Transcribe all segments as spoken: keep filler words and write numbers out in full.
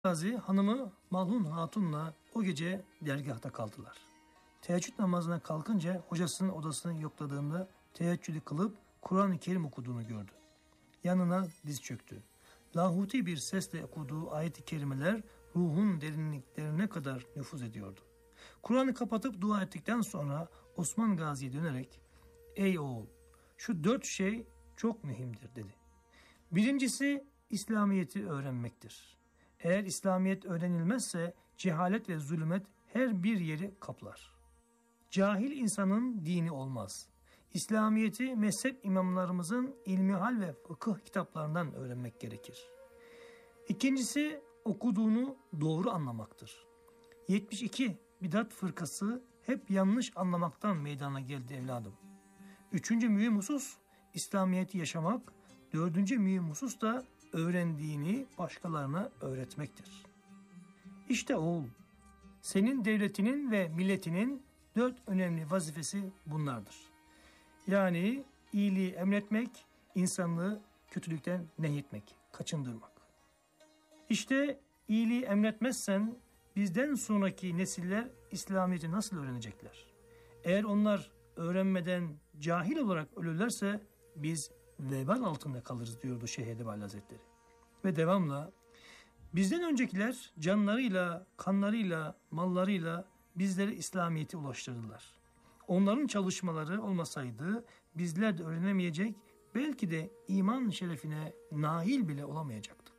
Gazi hanımı Malhun Hatun'la o gece dergahta kaldılar. Teheccüd namazına kalkınca hocasının odasını yokladığında teheccüdü kılıp Kur'an-ı Kerim okuduğunu gördü. Yanına diz çöktü. Lahuti bir sesle okuduğu ayet-i kerimeler ruhun derinliklerine kadar nüfuz ediyordu. Kur'an'ı kapatıp dua ettikten sonra Osman Gazi'ye dönerek "Ey oğul, şu dört şey çok mühimdir" dedi. Birincisi İslamiyet'i öğrenmektir. Eğer İslamiyet öğrenilmezse cehalet ve zulümet her bir yeri kaplar. Cahil insanın dini olmaz. İslamiyet'i mezhep imamlarımızın ilmihal ve fıkıh kitaplarından öğrenmek gerekir. İkincisi okuduğunu doğru anlamaktır. yetmiş iki bidat fırkası hep yanlış anlamaktan meydana geldi evladım. Üçüncü mühim husus İslamiyet'i yaşamak, dördüncü mühim husus da öğrendiğini başkalarına öğretmektir. İşte oğul, senin devletinin ve milletinin dört önemli vazifesi bunlardır. Yani iyiliği emretmek, insanlığı kötülükten nehyetmek, kaçındırmak. İşte iyiliği emretmezsen bizden sonraki nesiller İslamiyet'i nasıl öğrenecekler? Eğer onlar öğrenmeden cahil olarak ölürlerse biz vebal altında kalırız diyordu Şeyh Edebali Hazretleri. Ve devamla bizden öncekiler canlarıyla, kanlarıyla, mallarıyla bizlere İslamiyet'i ulaştırdılar. Onların çalışmaları olmasaydı bizler de öğrenemeyecek, belki de iman şerefine nail bile olamayacaktık.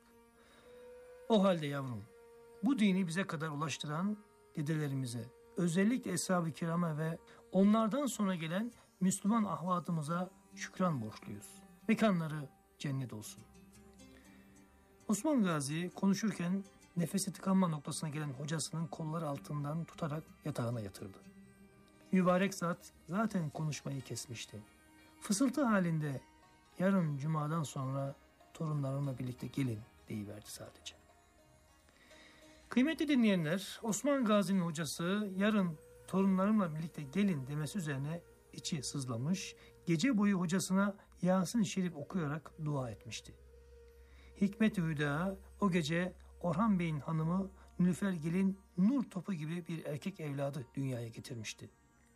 O halde yavrum, bu dini bize kadar ulaştıran dedelerimize, özellikle Eshab-ı Kiram'a ve onlardan sonra gelen Müslüman ahvadımıza şükran borçluyuz. Mekanları cennet olsun. Osman Gazi konuşurken nefesi tıkanma noktasına gelen hocasının kolları altından tutarak yatağına yatırdı. Mübarek zat zaten konuşmayı kesmişti. Fısıltı halinde yarın cumadan sonra torunlarımla birlikte gelin deyiverdi sadece. Kıymetli dinleyenler, Osman Gazi'nin hocası yarın torunlarımla birlikte gelin demesi üzerine içi sızlamış, gece boyu hocasına Yasin-i Şerif okuyarak dua etmişti. Hikmet-i Hüda o gece Orhan Bey'in hanımı Nilüfergil'in nur topu gibi bir erkek evladı dünyaya getirmişti.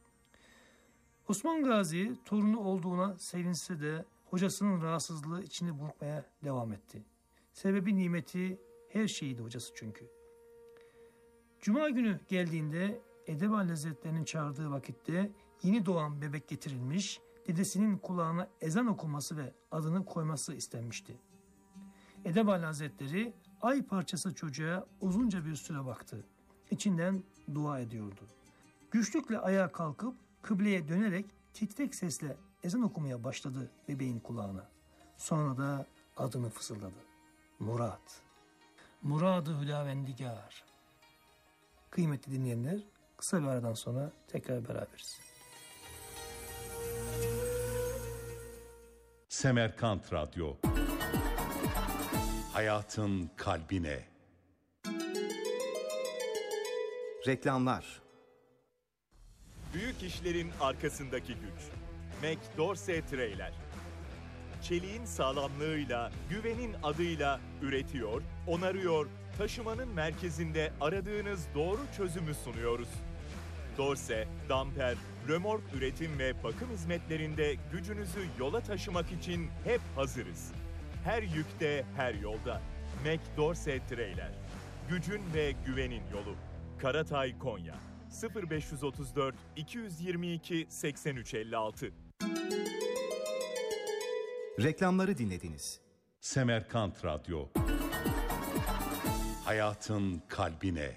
Osman Gazi torunu olduğuna sevinse de hocasının rahatsızlığı içini burkmaya devam etti. Sebebi nimeti her şeyiydi hocası çünkü. Cuma günü geldiğinde Edebali Hazretleri'nin çağırdığı vakitte yeni doğan bebek getirilmiş, dedesinin kulağına ezan okuması ve adını koyması istenmişti. Edebali Hazretleri ay parçası çocuğa uzunca bir süre baktı. İçinden dua ediyordu. Güçlükle ayağa kalkıp kıbleye dönerek titrek sesle ezan okumaya başladı bebeğin kulağına. Sonra da adını fısıldadı. Murat. Murad-ı Hüdavendigar. Kıymetli dinleyenler, kısa bir aradan sonra tekrar beraberiz. Semerkant Radyo. Hayatın kalbine. Reklamlar. Büyük işlerin arkasındaki güç. McDorsey Trailer. Çeliğin sağlamlığıyla, güvenin adıyla üretiyor, onarıyor, taşımanın merkezinde aradığınız doğru çözümü sunuyoruz. Dorse, damper, römork üretim ve bakım hizmetlerinde gücünüzü yola taşımak için hep hazırız. Her yükte, her yolda. McDorsey Trailer. Gücün ve güvenin yolu. Karatay, Konya. sıfır beş otuz dört iki yüz yirmi iki seksen üç elli altı. Reklamları dinlediniz. Semerkant Radyo. Hayatın kalbine.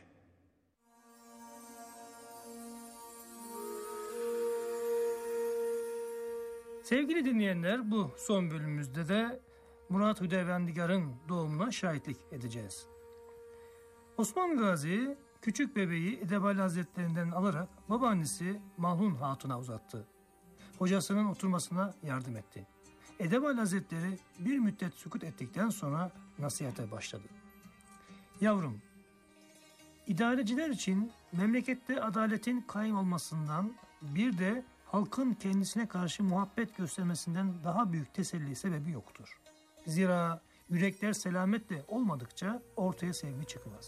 Sevgili dinleyenler, bu son bölümümüzde de Murat Hüdavendigar'ın doğumuna şahitlik edeceğiz. Osman Gazi küçük bebeği Edebali Hazretlerinden alarak babaannesi Malhun Hatun'a uzattı. Hocasının oturmasına yardım etti. Edebali Hazretleri bir müddet sükut ettikten sonra nasihate başladı. Yavrum, idareciler için memlekette adaletin kaim olmasından, bir de halkın kendisine karşı muhabbet göstermesinden daha büyük teselli sebebi yoktur. Zira yürekler selametle olmadıkça ortaya sevgi çıkmaz.